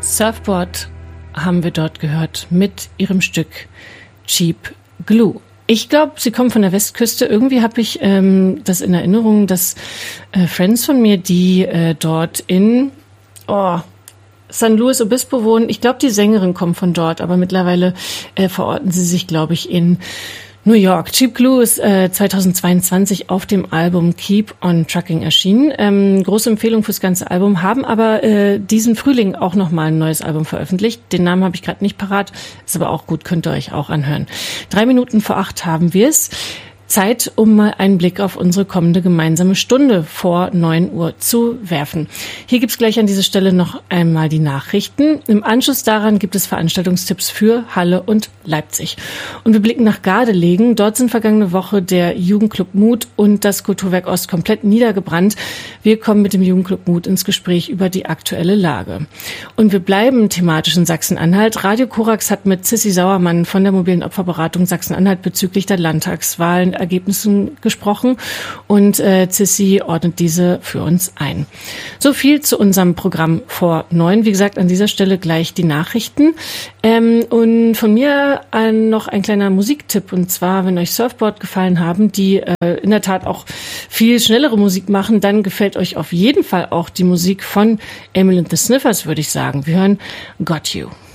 Surfboard haben wir dort gehört mit ihrem Stück Cheap Glue. Ich glaube, sie kommen von der Westküste. Irgendwie habe ich das in Erinnerung, dass Friends von mir, die dort in San Luis Obispo wohnen, ich glaube, die Sängerin kommt von dort, aber mittlerweile verorten sie sich, glaube ich, in New York. Cheap Glue ist 2022 auf dem Album Keep on Trucking erschienen. Große Empfehlung fürs ganze Album, haben aber diesen Frühling auch nochmal ein neues Album veröffentlicht. Den Namen habe ich gerade nicht parat, ist aber auch gut, könnt ihr euch auch anhören. 7:03 haben wir es. Zeit, um mal einen Blick auf unsere kommende gemeinsame Stunde vor 9 Uhr zu werfen. Hier gibt's gleich an dieser Stelle noch einmal die Nachrichten. Im Anschluss daran gibt es Veranstaltungstipps für Halle und Leipzig. Und wir blicken nach Gardelegen. Dort sind vergangene Woche der Jugendclub Mut und das Kulturwerk Ost komplett niedergebrannt. Wir kommen mit dem Jugendclub Mut ins Gespräch über die aktuelle Lage. Und wir bleiben thematisch in Sachsen-Anhalt. Radio Korax hat mit Sissi Sauermann von der mobilen Opferberatung Sachsen-Anhalt bezüglich der Landtagswahlen Ergebnissen gesprochen und Sissi ordnet diese für uns ein. So viel zu unserem Programm vor 9. Wie gesagt, an dieser Stelle gleich die Nachrichten. Und von mir noch ein kleiner Musiktipp, und zwar, wenn euch Surfboard gefallen haben, die in der Tat auch viel schnellere Musik machen, dann gefällt euch auf jeden Fall auch die Musik von Emil and the Sniffers, würde ich sagen. Wir hören Got You.